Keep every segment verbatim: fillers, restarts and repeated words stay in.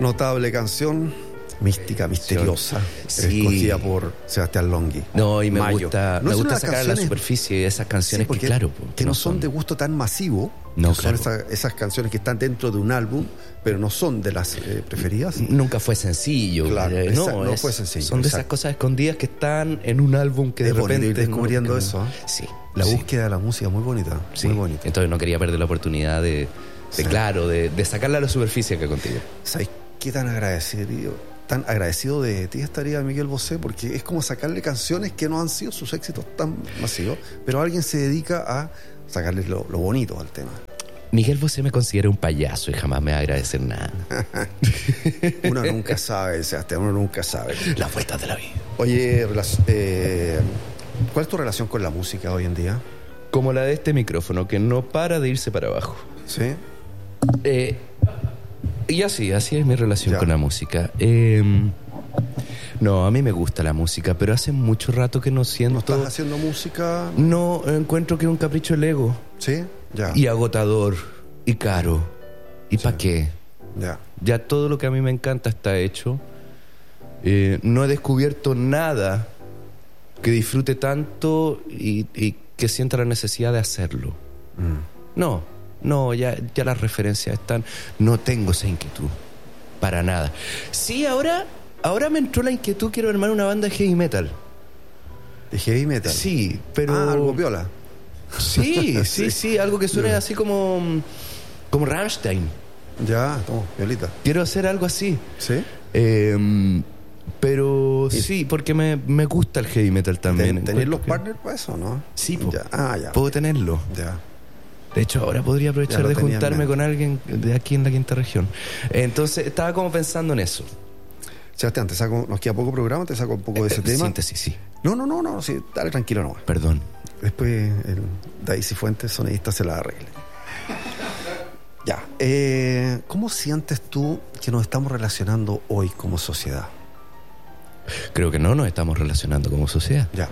Notable canción, mística, misteriosa, sí. escogida por Sebastián Longhi. No, y me Mayo. gusta, No me son gusta unas sacar a la canciones- superficie esas canciones Sí, que, claro, po, que no son de gusto tan masivo. No, que claro. Son esas, esas canciones que están dentro de un álbum, pero no son de las eh, preferidas. Nunca fue sencillo. Claro, eh, esa- no, no es- fue sencillo, Son de esas exacto. cosas escondidas que están en un álbum que Es de bonito repente ir descubriendo no- eso, ¿eh? Sí. La sí, búsqueda de la música es muy bonita. sí. Muy bonita. Entonces no quería perder la oportunidad de, de Sí. claro, de, de sacarla a la superficie acá contigo. ¿Sabes qué tan agradecido, tan agradecido de ti estaría Miguel Bosé? Porque es como sacarle canciones que no han sido sus éxitos tan masivos, pero alguien se dedica a sacarles lo, lo bonito al tema. Miguel Bosé me considera un payaso y jamás me va a agradecer nada. Uno nunca sabe, Sebastián, uno nunca sabe. Las vueltas de la vida. Oye, relac- eh, ¿cuál es tu relación con la música hoy en día? Como la de este micrófono, que no para de irse para abajo. ¿Sí? Eh, y así, así es mi relación Ya. con la música. Eh, no, a mí me gusta la música, pero hace mucho rato que no siento... ¿No estás haciendo música? No, encuentro que es un capricho del ego. ¿Sí? Ya. Y agotador. Y caro. ¿Y Sí. para qué? Ya. Ya todo lo que a mí me encanta está hecho. Eh, no he descubierto nada que disfrute tanto y, y que sienta la necesidad de hacerlo. Mm. No, no, ya, ya las referencias están. No tengo esa inquietud. Para nada. Sí, ahora, ahora me entró la inquietud, quiero armar una banda de heavy metal. ¿De heavy metal? Sí, pero. Ah, algo piola. Sí, sí, sí, algo que suene Ya. así como. Como Rammstein. Ya, toma, piolita. Quiero hacer algo así. ¿Sí? Eh, pero Y- sí, porque me, me gusta el heavy metal también. ¿Ten- ¿Tener Encuentro los que- partners para eso, no? Sí, po. Ya. Ah, ya. Puedo tenerlo. Ya. De hecho, ahora podría Ya aprovechar lo de tenía en juntarme mente. con alguien de aquí en la quinta región. Entonces, estaba como pensando en eso. Sebastián, te saco, nos queda poco programa, te saco un poco de ese Eh, tema. Síntesis, sí. No, no, no, no, sí, dale tranquilo nomás. Perdón. Después el Daisy Fuentes, sonidista, se la arregle. Ya. Eh, ¿Cómo sientes tú que nos estamos relacionando hoy como sociedad? Creo que no nos estamos relacionando como sociedad. Ya.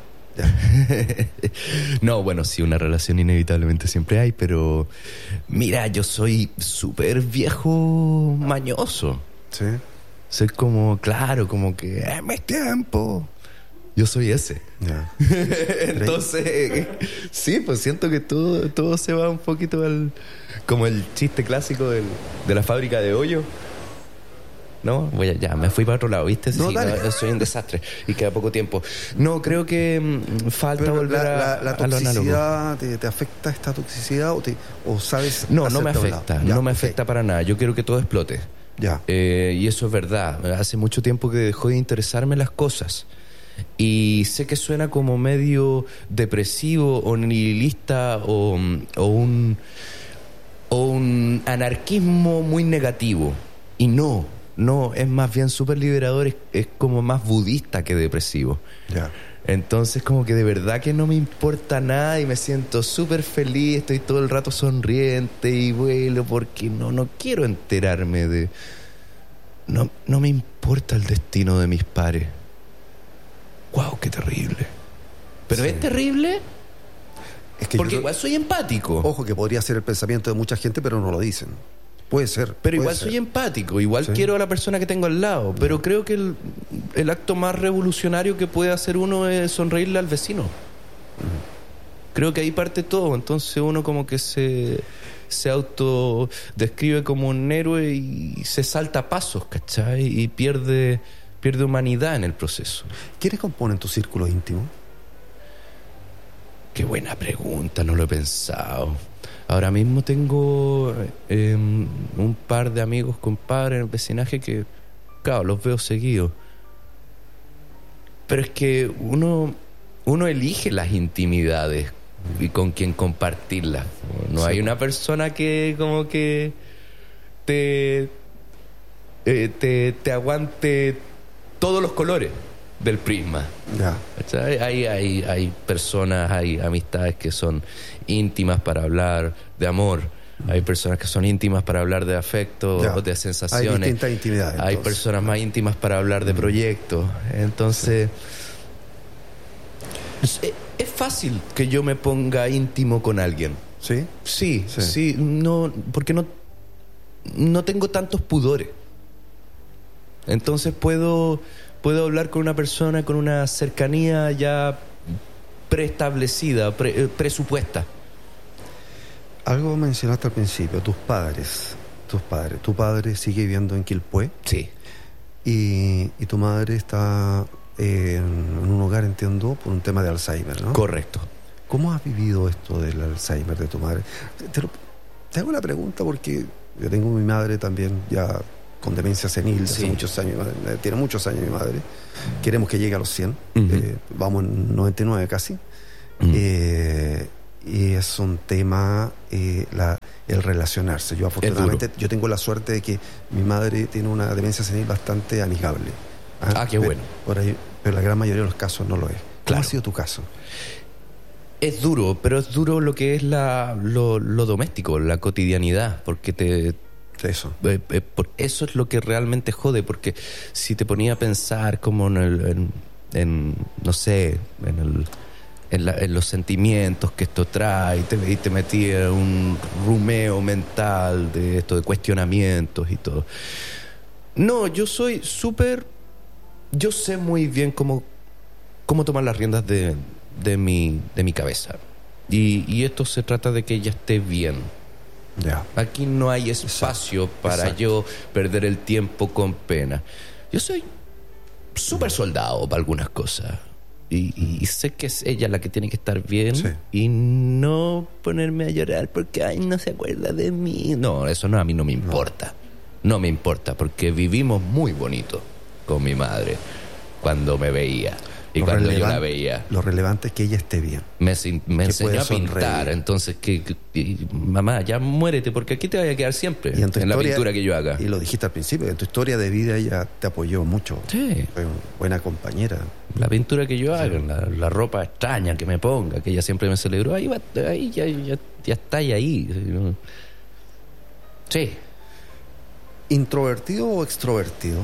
Ya. No, bueno, sí, una relación inevitablemente siempre hay, pero mira, yo soy súper viejo mañoso. ¿Sí? Soy como, claro, como que en mis tiempos. Yo soy ese. Ya. Entonces, sí, pues siento que todo, todo se va un poquito al... Como el chiste clásico del, de la fábrica de hoyo. No, voy a, ya, me fui para otro lado, ¿viste? No, Sí, dale. no, soy un desastre y queda poco tiempo. No, creo que mm, falta Pero volver la, a, la, la a lo análogo. toxicidad, ¿te, te afecta esta toxicidad o, te, o sabes? No, no me hacerte a un afecta, lado? Ya, no me ok. afecta para nada. Yo quiero que todo explote. Ya. Eh, y eso es verdad. Hace mucho tiempo que dejó de interesarme las cosas. Y sé que suena como medio depresivo o nihilista o, o un o un anarquismo muy negativo. Y no, no, es más bien súper liberador, es, es como más budista que depresivo. Ya. Entonces como que de verdad que no me importa nada y me siento súper feliz, estoy todo el rato sonriente y vuelo porque no, no quiero enterarme de... No, no me importa el destino de mis pares. ¡Wow, qué terrible! Pero Sí. es terrible Es que porque yo- igual soy empático. Ojo, que podría ser el pensamiento de mucha gente, pero no lo dicen. Puede ser. Pero puede igual ser. soy empático, igual Sí. quiero a la persona que tengo al lado. Pero creo que el, el acto más revolucionario que puede hacer uno es sonreírle al vecino. Creo que ahí parte todo. Entonces uno como que se, se autodescribe como un héroe y se salta pasos, ¿cachai? Y pierde, pierde humanidad en el proceso. ¿Quiénes componen tu círculo íntimo? Qué buena pregunta, no lo he pensado. Ahora mismo tengo eh, un par de amigos, compadres en el vecinaje que, claro, los veo seguido. Pero es que uno, uno elige las intimidades y con quién compartirlas. No Sí. hay una persona que como que te, eh, te, te aguante todos los colores del prisma. Ya. ¿Cachai? Hay, hay, hay personas, hay amistades que son íntimas para hablar de amor. Hay personas que son íntimas para hablar de afecto, Ya. de Hay sensaciones. distintas intimidades. Hay entonces. personas más íntimas para hablar de proyectos. Entonces, es, es fácil que yo me ponga íntimo con alguien. ¿Sí? Sí, Sí. sí, no, porque no, no tengo tantos pudores. Entonces puedo, puedo hablar con una persona con una cercanía ya preestablecida, pre, eh, presupuesta. Algo mencionaste al principio, tus padres. Tus padres. Tu padre sigue viviendo en Quilpué. Sí. Y, y tu madre está eh, en un hogar, entiendo, por un tema de Alzheimer, ¿no? Correcto. ¿Cómo has vivido esto del Alzheimer de tu madre? Te, lo, te hago la pregunta porque yo tengo mi madre también ya con demencia senil, sí. hace muchos años, tiene muchos años mi madre. Queremos que llegue a los cien. Uh-huh. eh, vamos en noventa y nueve casi. Uh-huh. Eh, y es un tema eh, la, el relacionarse. Yo afortunadamente yo tengo la suerte de que mi madre tiene una demencia senil bastante amigable. Ah, ah qué pero, bueno. Por ahí, pero la gran mayoría de los casos no lo es. ¿Cómo claro. ha sido tu caso? Es duro, pero es duro lo que es la, lo, lo doméstico, la cotidianidad, porque te... Eso. Eh, eh, por eso es lo que realmente jode, porque si te ponía a pensar como en, el, en, en no sé, en el... En, la, en los sentimientos que esto trae, y te, y te metía un rumeo mental de esto, de cuestionamientos y todo. No, yo soy súper... Yo sé muy bien cómo, cómo tomar las riendas de, de, mi, de mi cabeza. Y, y esto se trata de que ella esté bien. Yeah. Aquí no hay espacio Exacto. para Exacto. yo perder el tiempo con pena. Yo soy súper soldado para algunas cosas. Y, y, y sé que es ella la que tiene que estar bien sí. y no ponerme a llorar porque ay, no se acuerda de mí. No, eso no, a mí no me importa. No, no me importa porque vivimos muy bonito con mi madre cuando me veía y lo cuando yo la veía. Lo relevante es que ella esté bien. Me, me enseñó a pintar, entonces que, que, que mamá, ya muérete porque aquí te voy a quedar siempre en, en historia, la pintura que yo haga. Y lo dijiste al principio, en tu historia de vida ella te apoyó mucho. Sí. Fue una buena compañera. La pintura que yo haga, sí. la, la ropa extraña que me ponga, que ella siempre me celebró, ahí va, ahí ya, ya, ya está ahí. Sí. ¿Introvertido o extrovertido?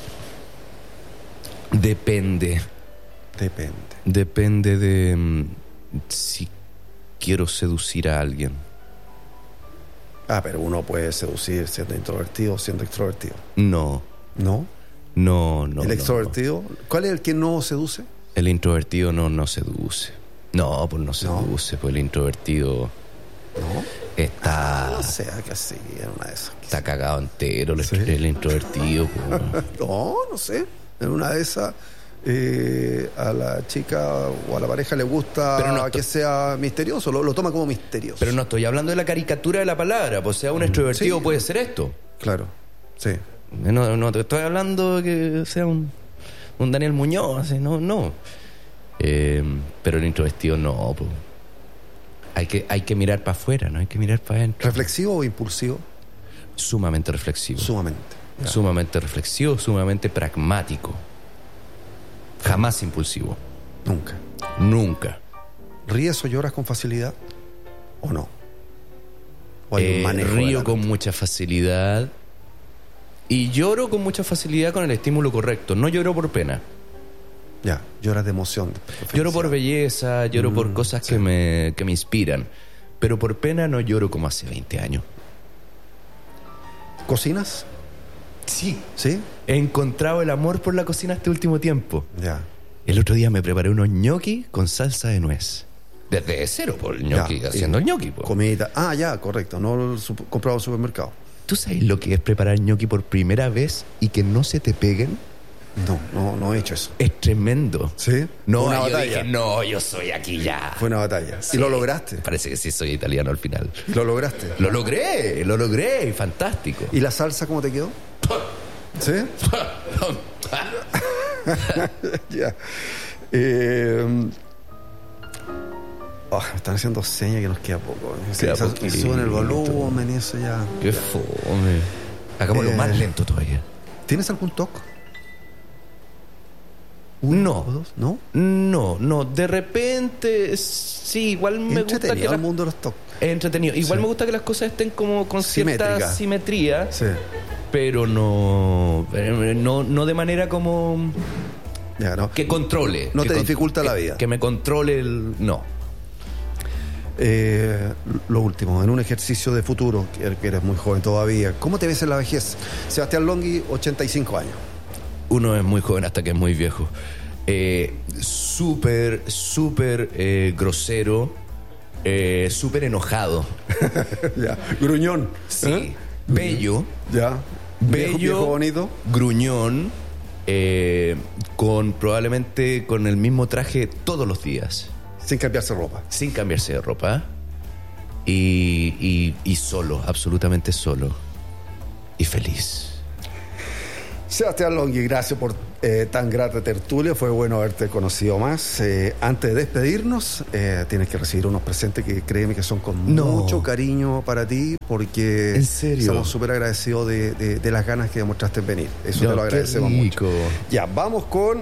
Depende. Depende. Depende de um, si quiero seducir a alguien. Ah, pero uno puede seducir siendo introvertido o siendo extrovertido. No. ¿No? No, no. ¿El extrovertido? No, no. ¿Cuál es el que no seduce? El introvertido no, no seduce. No, pues no seduce, ¿no? Pues el introvertido... ¿No? Está... Ah, no sé, que sí, en una de esas. Está cagado entero ¿Sí? el introvertido. Pues. No, no sé. En una de esas... Eh, a la chica o a la pareja le gusta no estoy... que sea misterioso, lo, lo toma como misterioso. Pero no estoy hablando de la caricatura de la palabra, pues sea un extrovertido sí. puede ser esto. Claro, sí. No, no te estoy hablando que sea un, un Daniel Muñoz, así, no, no. Eh, pero el introvertido no, pues. Hay que, hay que mirar para afuera, no hay que mirar para adentro. ¿Reflexivo o impulsivo? Sumamente reflexivo. Sumamente. Claro. Sumamente reflexivo, sumamente pragmático. Jamás impulsivo. Nunca. Nunca. ¿Ríes o lloras con facilidad? ¿O no? ¿O hay eh, un manejo río con mucha facilidad. Y lloro con mucha facilidad con el estímulo correcto. No lloro por pena. Ya, lloras de emoción. De lloro por belleza, lloro mm, por cosas sí. que, me, que me inspiran. Pero por pena no lloro como hace veinte años. ¿Cocinas? Sí. ¿Sí? He encontrado el amor por la cocina este último tiempo. Ya. El otro día me preparé unos ñoquis con salsa de nuez. Desde cero, por el ñoqui, ya, haciendo el ñoqui. Comida. Ah, ya, correcto. No el super, comprado en el supermercado. ¿Tú sabes lo que es preparar ñoqui por primera vez y que no se te peguen? No, no, no he hecho eso. Es tremendo. ¿Sí? No, una yo batalla. dije, no, yo soy aquí ya. Fue una batalla. Sí. ¿Y lo lograste? Parece que sí soy italiano al final. ¿Lo lograste? Lo logré, lo logré, fantástico. ¿Y la salsa cómo te quedó? ¿Sí? Ya. Eh, oh, me están haciendo señas que nos queda poco. Queda se suben el volumen y eso ya. Qué fome. Hagámoslo eh, más lento todavía. ¿Tienes algún toque? No. Dos? ¿No? No, no. De repente, sí, igual me gusta que el la... mundo de los toques. Es entretenido. Igual sí. me gusta que las cosas estén como con Simétrica. cierta simetría. Sí. Pero no, no, no de manera como ya, no. que controle. No que te con, dificulta que, la vida. Que me controle el... No. Eh, lo último, en un ejercicio de futuro, que eres muy joven todavía, ¿cómo te ves en la vejez? Sebastián Longhi, ochenta y cinco años. Uno es muy joven hasta que es muy viejo. Eh, súper, súper eh, grosero, eh, súper enojado. Ya. Gruñón. Sí. ¿Eh? Bello. Ya. Bello, Viejo, viejo bonito. gruñón, eh, con probablemente con el mismo traje todos los días. Sin cambiarse ropa. Sin cambiarse de ropa. Y, y, y solo, absolutamente solo. Y feliz. Sebastián Longhi, gracias por eh, tan grata tertulia. Fue bueno haberte conocido más. Eh, antes de despedirnos, eh, tienes que recibir unos presentes que créeme que son con No. mucho cariño para ti, porque ¿En serio? estamos súper agradecidos de, de, de las ganas que demostraste en venir. Eso No, te lo qué agradecemos rico. mucho. Ya, vamos con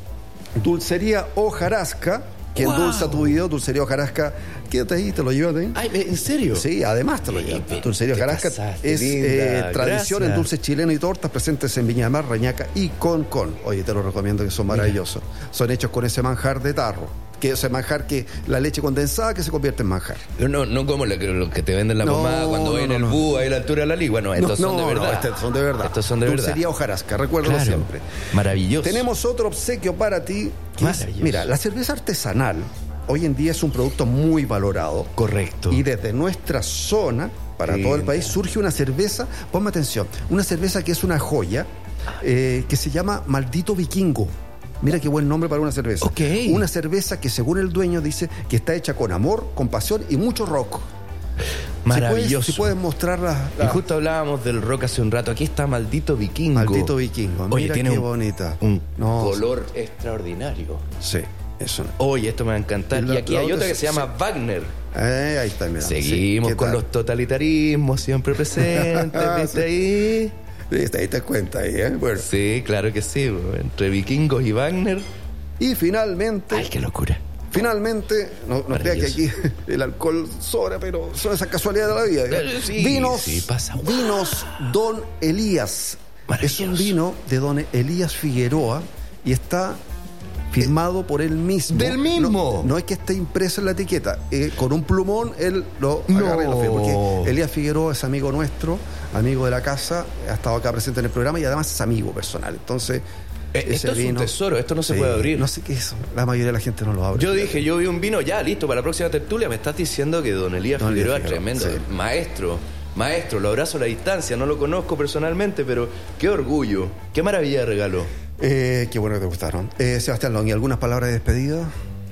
Dulcería Hojarasca, que Wow. endulza tu video. Dulcería Hojarasca, quédate ahí, te lo llévate. Ay, ¿en serio? Sí, además te lo llevo. Te- Dulcería te Hojarasca pasaste, es linda. eh, tradición Gracias. en dulces chilenos y tortas presentes en Viña del Mar, Reñaca y Concón. Oye, te lo recomiendo, que son maravillosos. Son hechos con ese manjar de tarro, que ese manjar que la leche condensada que se convierte en manjar. No, no como lo que, lo que te venden la No, pomada cuando no, ven no, el no. búho ahí a la altura de la ligua. No, estos no, son de no, verdad. no, estos son de verdad. Estos son de verdad. Dulcería Hojarasca, recuérdalo Claro. siempre. Maravilloso. Tenemos otro obsequio para ti, que es, Maravilloso. mira, la cerveza artesanal hoy en día es un producto muy valorado. Correcto. Y desde nuestra zona, para Qué todo el linda. país, surge una cerveza, ponme atención, una cerveza que es una joya, eh, que se llama Maldito Vikingo. Mira qué buen nombre para una cerveza. Ok. Una cerveza que según el dueño dice que está hecha con amor, con pasión y mucho rock. Maravilloso. Si puedes, si puedes mostrar la, la- Y justo hablábamos del rock hace un rato. Aquí está Maldito Vikingo. Maldito Vikingo. Oye, Mira tiene qué un, bonita. un No, color extraordinario. Sí, eso. Oye, esto me va a encantar. Y la- y aquí la hay otra otra que se- se llama Wagner. Eh, ahí está, mira. Seguimos Sí, ¿qué con tal? los totalitarismos siempre presentes. ¿Viste ahí? Sí, ahí te cuenta ahí, ¿eh? Bueno. Sí, claro que sí. bro. Entre vikingos y Wagner. Y finalmente, Ay, qué locura. finalmente, no, no crea que aquí el alcohol sobra, pero son esas casualidades de la vida. ¿eh? Eh, sí, vinos, sí, pasa. vinos Don Elías. Maravilloso. Es un vino de Don Elías Figueroa y está firmado por él mismo. ¿Del mismo? No, no es que esté impreso en la etiqueta. Eh, con un plumón él lo No. agarra y lo firma. Porque Elías Figueroa es amigo nuestro, amigo de la casa, ha estado acá presente en el programa y además es amigo personal. Entonces, Eh, ese esto es un vino- tesoro, esto no se Sí, puede abrir. No sé qué es. La mayoría de la gente no lo abre. Yo dije, yo vi un vino, ya, listo, para la próxima tertulia. Me estás diciendo que don Elías Don Elías Figueroa es Figueroa, tremendo. sí. Maestro, maestro, lo abrazo a la distancia. No lo conozco personalmente, pero qué orgullo. Qué maravilla de regalo. Eh, qué bueno que te gustaron. Eh, Sebastián Longhi, ¿algunas palabras de despedida?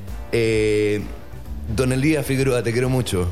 Eh, don Elías Figueroa, te quiero mucho.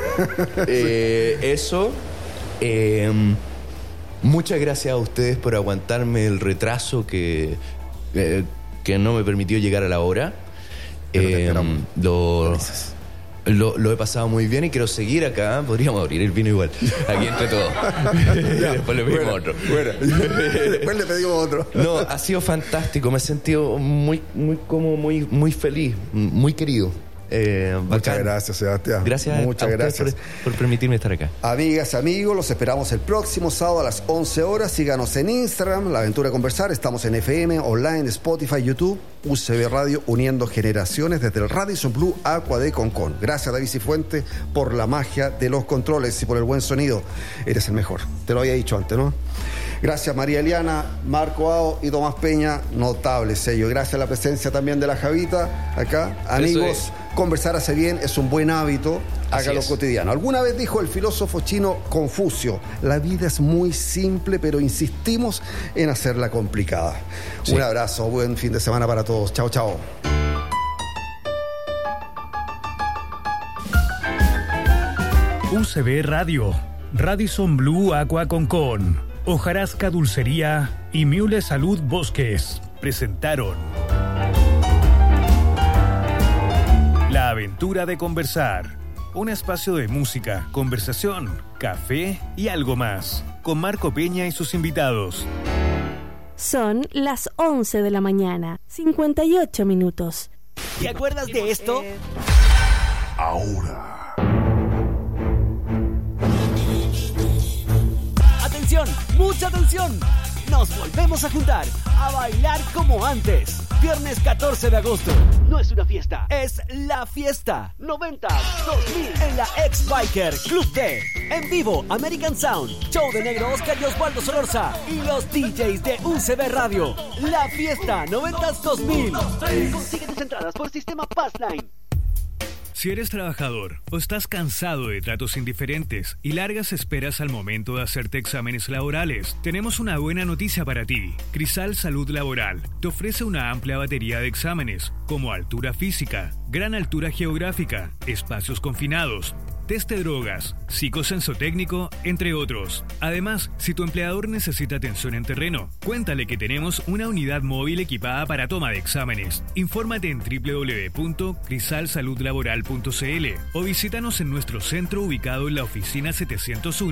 Eh, eso. eh, muchas gracias a ustedes por aguantarme el retraso que, eh, que no me permitió llegar a la hora. Pero te Eh, esperamos. lo, Felices. lo, lo he pasado muy bien y quiero seguir acá. Podríamos abrir el vino igual. Aquí entre todos. Después le pedimos otro. Bueno, después le pedimos otro. No, ha sido fantástico. Me he sentido muy, muy como muy, muy feliz, muy querido. Eh, Muchas bacán. gracias, Sebastián. Gracias Muchas a ustedes gracias. por, por permitirme estar acá. Amigas, amigos, los esperamos el próximo sábado a las once horas. Síganos en Instagram, La Aventura de Conversar. Estamos en F M, online, Spotify, YouTube, U C B Radio, uniendo generaciones desde el Radisson Blue Aqua de Concón. Gracias, David Cifuentes, por la magia de los controles y por el buen sonido. Eres el mejor. Te lo había dicho antes, ¿no? Gracias, María Eliana, Marco Ao y Tomás Peña. Notable sello. Gracias a la presencia también de la Javita acá. Amigos, es. conversar hace bien, es un buen hábito. Así Hágalo es. cotidiano. Alguna vez dijo el filósofo chino Confucio, la vida es muy simple, pero insistimos en hacerla complicada. Sí. Un abrazo, buen fin de semana para todos. Chao, chao. U C B Radio, Radisson Blue Aqua Concón, Hojarasca Dulcería y Miule Salud Bosques presentaron La Aventura de Conversar, un espacio de música, conversación, café y algo más, con Marco Peña y sus invitados. Son las once de la mañana, cincuenta y ocho minutos. ¿Te acuerdas de esto? Ahora. ¡Atención! ¡Mucha atención! nos volvemos a juntar a bailar como antes. Viernes catorce de agosto. No es una fiesta, es la fiesta. noventa dos mil en la X-Biker Club D. En vivo, American Sound, show de Negro Oscar y Osvaldo Solorza y los D Js de U C B Radio. La fiesta noventa dos mil. Consigue tus entradas por sistema Passline. Si eres trabajador o estás cansado de tratos indiferentes y largas esperas al momento de hacerte exámenes laborales, tenemos una buena noticia para ti. Crisal Salud Laboral te ofrece una amplia batería de exámenes, como altura física, gran altura geográfica, espacios confinados, test de drogas, psicosensotécnico, entre otros. Además, si tu empleador necesita atención en terreno, cuéntale que tenemos una unidad móvil equipada para toma de exámenes. Infórmate en doble u doble u doble u punto crisal salud laboral punto c l o visítanos en nuestro centro ubicado en la oficina setecientos uno